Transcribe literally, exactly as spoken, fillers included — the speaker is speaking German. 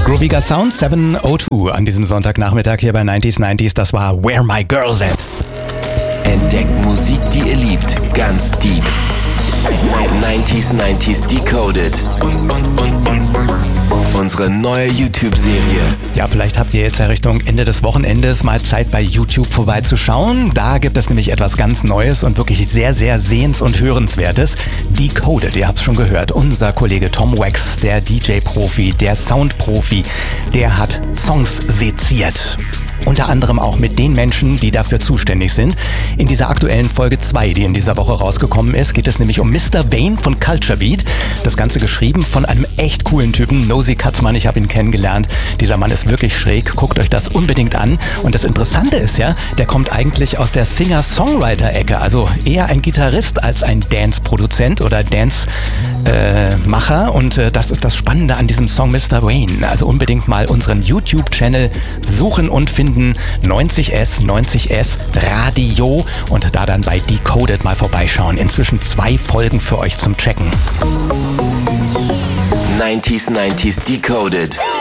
Grooviger Sound sieben null zwei an diesem Sonntagnachmittag hier bei neunzig neunzig. Das war Where My Girls At. Entdeckt Musik, die ihr liebt, ganz deep. neunzig neunzig Decoded. Unsere neue YouTube-Serie. Ja, vielleicht habt ihr jetzt ja Richtung Ende des Wochenendes mal Zeit, bei YouTube vorbeizuschauen. Da gibt es nämlich etwas ganz Neues und wirklich sehr, sehr sehens- und hörenswertes. Decoded, ihr habt es schon gehört. Unser Kollege Tom Wax, der D J-Profi, der Sound-Profi, der hat Songs seziert. Unter anderem auch mit den Menschen, die dafür zuständig sind. In dieser aktuellen Folge zwei, die in dieser Woche rausgekommen ist, geht es nämlich um Mister Vane von Culture Beat. Das Ganze geschrieben von einem echt coolen Typen, Nosy Katzmann. Ich habe ihn kennengelernt. Dieser Mann ist wirklich schräg. Guckt euch das unbedingt an. Und das Interessante ist ja, der kommt eigentlich aus der Singer-Songwriter-Ecke. Also eher ein Gitarrist als ein Dance-Produzent oder Dance-Macher. Und äh, das ist das Spannende an diesem Song Mister Vane. Also unbedingt mal unseren YouTube-Channel suchen und finden. neunzig S, neunzig S Radio und da dann bei Decoded mal vorbeischauen. Inzwischen zwei Folgen für euch zum Checken. neunzig neunzig Decoded.